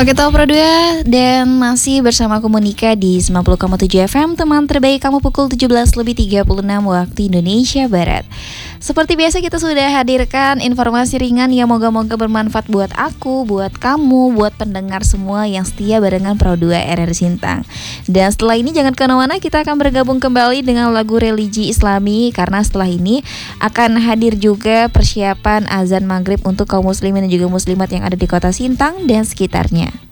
Oke, Top Pro 2 dan masih bersama aku Monika di 90,7 FM, teman terbaik kamu pukul 17.36 waktu Indonesia Barat. Seperti biasa kita sudah hadirkan informasi ringan yang moga-moga bermanfaat buat aku, buat kamu, buat pendengar semua yang setia barengan Pro 2 RR Sintang. Dan setelah ini jangan kemana-mana, kita akan bergabung kembali dengan lagu religi Islami, karena setelah ini akan hadir juga persiapan azan maghrib untuk kaum muslimin dan juga muslimat yang ada di kota Sintang dan sekitarnya.